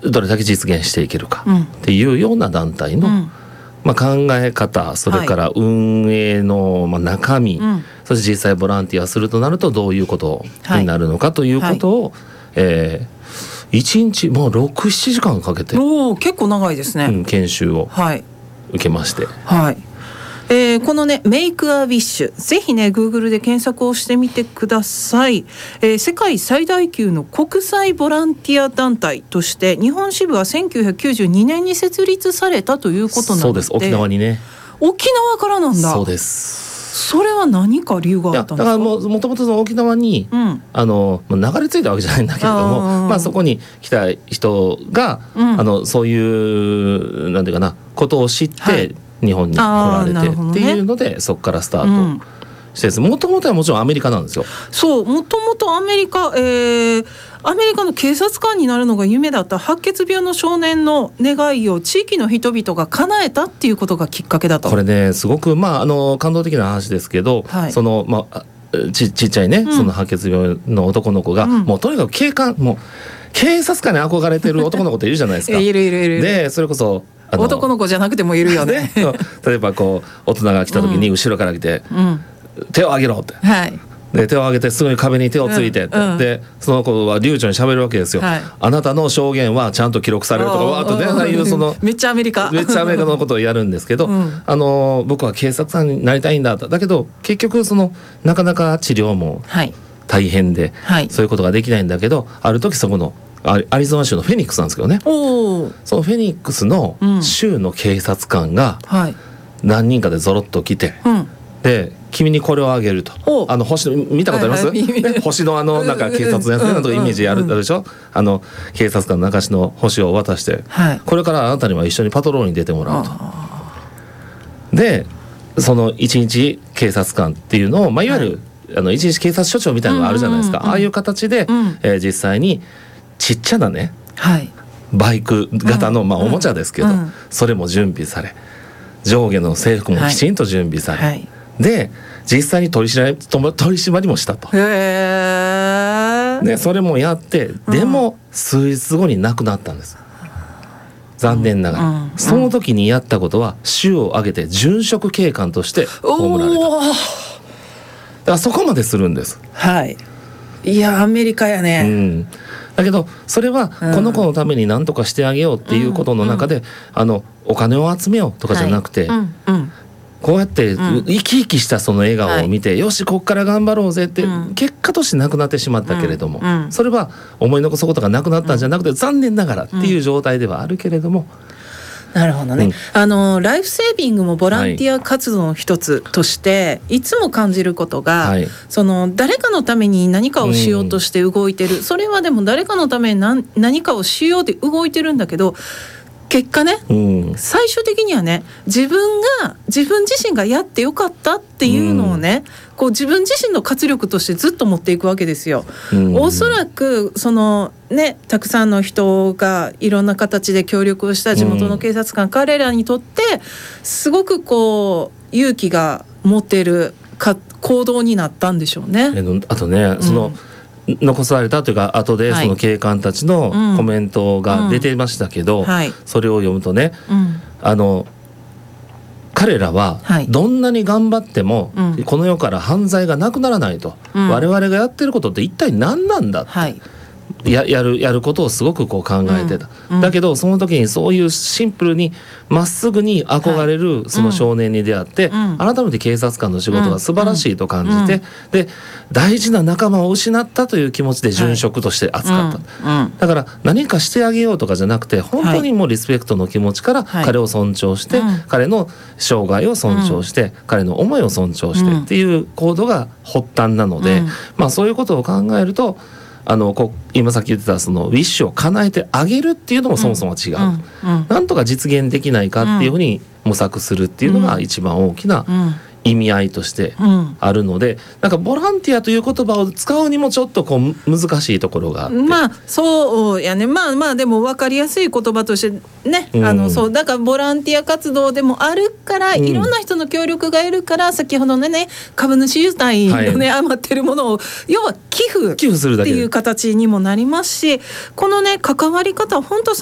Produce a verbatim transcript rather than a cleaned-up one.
どれだけ実現していけるかっていうような団体の、うんまあ、考え方、それから運営のまあ中身、はい、そして実際ボランティアするとなるとどういうことになるのかということを、はいえー、いちにちもうろく、ななじかんかけてお結構長いですね、 うん、研修を受けまして、 はいえー、このねメイクアウィッシュぜひね Google で検索をしてみてください、えー、世界最大級の国際ボランティア団体として日本支部はせんきゅうひゃくきゅうじゅうにねんに設立されたということなのでそうです沖縄にね沖縄からなんだそうですそれは何か理由があったんですか。 だからもうもともと沖縄に、うん、あの流れ着いたわけじゃないんだけれどもあ、まあ、そこに来た人が、うん、あのそういうなんていうかなことを知って、はい日本に来られてっていうので、ね、そこからスタートしてもともとはもちろんアメリカなんですよ。 そうもともとアメリカ、えー、アメリカの警察官になるのが夢だった白血病の少年の願いを地域の人々が叶えたっていうことがきっかけだと。 これねすごく、まあ、あの感動的な話ですけど、はい、そのまあち, ちっちゃいね、うん、その白血病の男の子が、うん、もうとにかく警官もう警察官に憧れてる男の子っているじゃないですか。 いるいるいる。 でそれこそ男の子じゃなくてもいるよね例えばこう大人が来た時に後ろから来て、うん、手を挙げろって、はい、で手を挙げてすぐに壁に手をついて、うんうん、でその子は流暢に喋るわけですよ、はい、あなたの証言はちゃんと記録されるとかわーっとねいうそのめっちゃアメリカめっちゃアメリカのことをやるんですけど、うん、あの僕は警察官になりたいんだだけど結局そのなかなか治療も大変で、はい、そういうことができないんだけどある時そこのアリゾナ州のフェニックスなんですけどねおそのフェニックスの州の警察官が何人かでゾロッと来て、うん、で君にこれをあげるとあの星の見たことあります、はいはいね、星のあのなんか警察のやつねなんとかイメージあるでしょあの警察官の中の星を渡して、はい、これからあなたには一緒にパトロールに出てもらうとでその一日警察官っていうのを、まあ、いわゆる、はい、あの一日警察署長みたいなのがあるじゃないですか、うんうんうん、ああいう形で、うんえー、実際にちっちゃなね、はい、バイク型の、まあ、おもちゃですけど、うんうん、それも準備され上下の制服もきちんと準備され、はい、で実際に取り締まり、取り締まりもしたとへでそれもやってでも数日後に亡くなったんです、うん、残念ながら、うんうん、その時にやったことは州を挙げて殉職警官として葬られただからそこまでするんですはいいやアメリカやね、 うんだけどそれはこの子のために何とかしてあげようっていうことの中で、うんうん、あのお金を集めようとかじゃなくて、はいうんうん、こうやって生き生きしたその笑顔を見て、はい、よしこっから頑張ろうぜって、うん、結果としてなくなってしまったけれども、うんうん、それは思い残すことがなくなったんじゃなくて、うん、残念ながらっていう状態ではあるけれども、 なるほどね、うん、あのライフセービングもボランティア活動の一つとして、はい、いつも感じることが、はい、その誰かのために何かをしようとして動いてる、うん、それはでも誰かのために 何, 何かをしようって動いてるんだけど結果ね、うん、最終的にはね自分が自分自身がやってよかったっていうのをね、うん、こう自分自身の活力としてずっと持っていくわけですよ、うん、おそらくそのねたくさんの人がいろんな形で協力をした地元の警察官、うん、彼らにとってすごくこう勇気が持てるか行動になったんでしょうね。 あとねその、うん残されたというか後でその警官たちのコメントが出てましたけど、はいうん、それを読むとね、うん、あの彼らはどんなに頑張ってもこの世から犯罪がなくならないと、うん、我々がやってることって一体何なんだって、はい、や, や, るやることをすごくこう考えてた、うん、だけどその時にそういうシンプルにまっすぐに憧れるその少年に出会って、はいうん、改めて警察官の仕事が素晴らしいと感じて、うん、で大事な仲間を失ったという気持ちで殉職として扱った、はいうん、だから何かしてあげようとかじゃなくて本当にもうリスペクトの気持ちから彼を尊重して、はい、彼の生涯を尊重して、うん、彼の思いを尊重してっていう行動が発端なので、うんまあ、そういうことを考えるとあのこ今さっき言ってたそのウィッシュを叶えてあげるっていうのもそもそも違う、うんうん、なんとか実現できないかっていうふうに模索するっていうのが一番大きな意味合いとしてあるので、うん、なんかボランティアという言葉を使うにもちょっとこう難しいところがあって、 まあそうやねまあまあでも分かりやすい言葉としてね、うん、あのそうだからボランティア活動でもあるから、うん、いろんな人の協力がいるから先ほどのね株主優待のね、はい、余ってるものを要は寄付っていう形にもなりますしこのね関わり方本当